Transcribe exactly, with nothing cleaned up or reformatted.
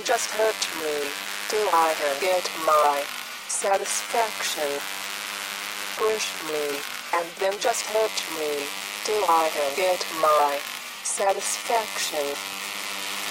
then just hurt me till I can get my satisfaction. Push me and then just hurt me till I can get my satisfaction.